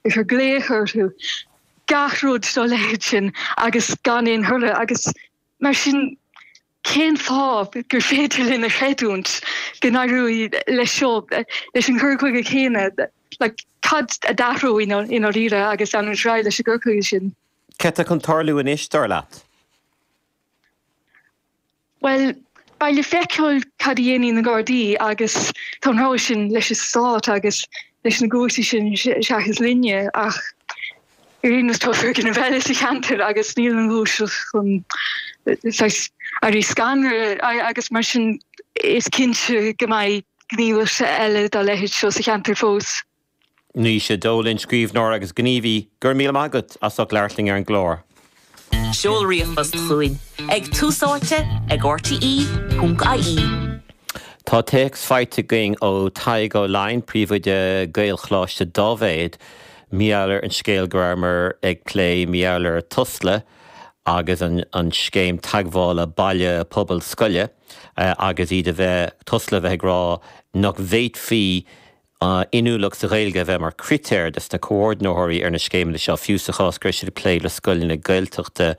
gur gléchar tú gachrúd do leid sin agus gan éon thula agus mar sin cén fá gur féidir linn a réúnt gnáú leis seo leis an chuircuige chéine le cad a darú in ríre agus an ráid leis a gurcuige sin. Ceta chun tarlú in istar leat? Well, baile feiceáil cadíanaí na Gardaí agus tárá sin leis stát agus leis na gcósaí sin seachas linne ach Irínas tofer gin bheile sa cheantar agus níl an gúis chun a rí scanner agus mar sin is cinse go mbeidh gníomh eile dá leithid seo sa cheantar fós. Ní sé dólinn scríbhneoir agus gníomhí gur míle maigad as ach leirling ar an glór. Seol riamhas chuin ag túsáte ag RTE.ie. Tá teex feite going ó Taigo Line príomhide gailchláiste dámhéid míallar an scéalgramar ag clé míallar tusla agus an scéim taghála baile pobl scoile agus iad a bheith tusla bheith rá nach bhéit fí inúlach sa réilge bheith mar critéir des na coordinóirí ar na scéim le seo fiúsachás gur siad plé le scoilina gailteachta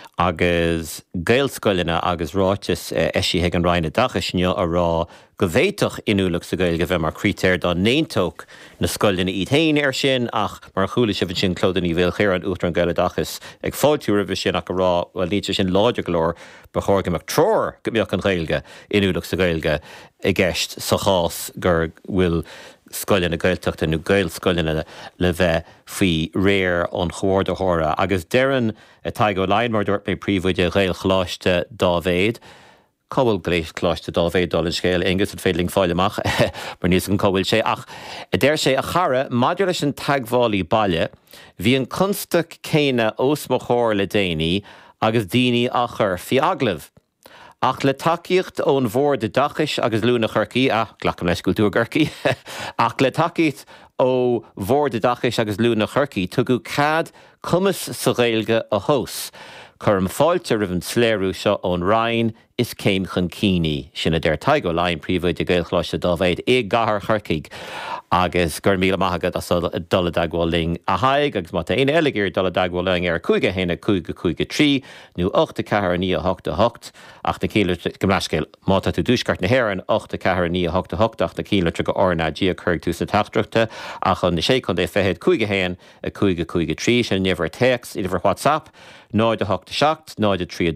agus gailscoilina agus ráitis eisi ag an ráine dachasneo a rá go bhéiteach inúlach sa gailge bheith mar critéir dá néontóg na scoilina iad hain ar sin ach mar chúla si sin clódaní bhéil chéir an útar an gaile dachas ag fáiltú ribh sin ach rá bhil níte sin láidir glór ba chóirgeach tror go mbeoch an gailge inúlach sa gailge i gceist sa chás gur bhfuil scoilina gailteachta nó gail scoilina le bheith faoi réir an chóirdathóra agus dearan a Taigo Line mar dúirt mé príomhide réil chláiste dámhéid. Cobhfuil gléis chláiste dámhéid dul in scéal agus an féling fáileach mar níos an cobhfuil sé ach a déir sé a chara maidir leis an taghálaí baile bhí an constach céine os mo chóir le déanaí agus daoine a chur fiaglah. Ach le takeíocht ón bhór de dachas agus lúna churcií ghlacham leis go dúr gurcií ach le takeíocht ó bhór de dachas agus lúna churcií tugadh cad cumas sa réilge a thós. Chur an fáilte rih an sléirú seo ón Ryan is céim chun cíní sinna déir Taigo Line príomhide de gailchláiste dámhéid ag gahar churcaig agus gur míle maithagad as dul dagháil a haig agus má aon eiligir dul dagháil ar chuige héna chuige trí nó 8 cehar 9 8 8 ach na cíle go leiscéil má tú dúsgart na hhéireann 8 cehar 9 8 8 ach na cíle go orna dí chuig tú sa teachtrachta ach an na sé chun é fehéad chuige héan a chuige trí sin nimhar text idir WhatsApp 9 8 7 9 3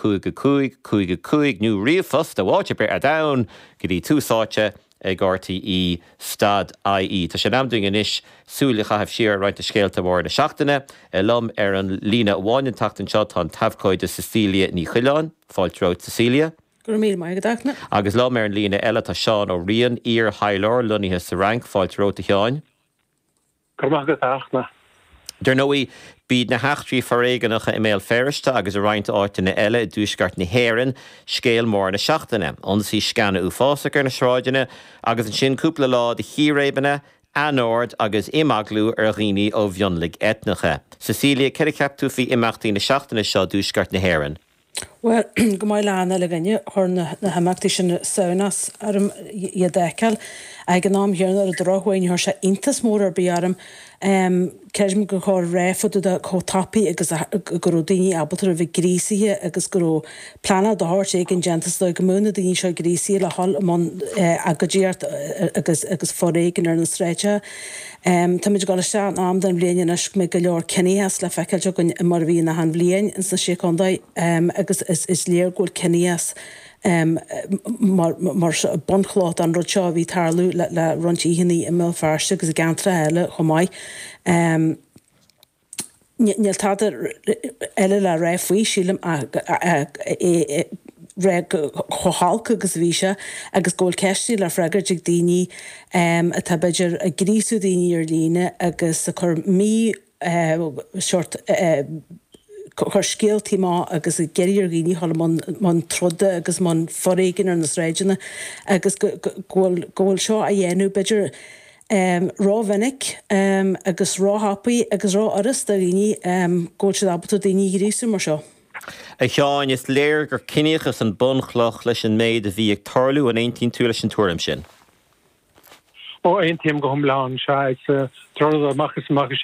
2 chuig nú riomhfos a bháte bear a dain go dtí túsáte ag RTE stad IE. Tá sé amding inis súla chaithh siar roiint a scéalta mór na seachtaine lom ar an lína bháin tachtain seo tá tabhcóid de Cecilia ní Chuileáin, fáiltróid Cecilia. Gur míle maigad agus lom ar an lína eile tá Seán ó Rian ír Hailor lunithe sa rank fáiltróid a Cheáin. Gur maigad achna. Der nóí bíd na heachtrií forréigenacha i méil ferriste agus a roiint áitina eile i dúsgart na héireann scéal mór na seachtaine. Ionsaí scanna ú fásacar na sráideanna agus an sin cúpla lá de híréibeanna anord agus imaglú ar rií ó bhionlaigh etnacha. Cecilia, ceir ceap tú fí imachtaí na seachtaine seo dúsgart na héireann? Well, go mbeidh leanna le gine chuir na haimachtaí sin saonas arm i deiceal ag an nám dhearnar a dráthhain thuir sé intas mór ar bíarm ceirm go chur réfud a có tapaí agus gur daoine abaltar a bheith grísaithe agus gur plana do háirt ag an gentas le go múna daoine seo grísaí le hall a go ddíart agus forréigen ar na stréite. Tá muid gáil seán am den bblion is mé go leor cenías le feiceil gon mar bhí na han bblion in sa sé condaid agus is léargóil cenías mar bonchláat an roteo bhí tarlú le rontíhinní i mé fearste agus gantra eile chomáid. Níl tá eile le raibhfuí sílam chohalca agus bhíse agus ggóil ceistí le freigar ag daoine a tá beidir a grísú daoine ar líne agus a chur mí seort chur scéaltí má agus a geirir gíní hall man trodde agus man forréigen ar na sréideanna agus ggóil seo a dhéanú beidir ráhainnic agus ráhapaí agus rá aras a riní ggóil se abalta daoine grísú mar seo. A Cheáin is léir gur cinneachas an bunchloch leis an méid a bhí ag tarlú an 18 tú leis an tuairim sin. Ó ein tíim go thomláán se ag trollar machchas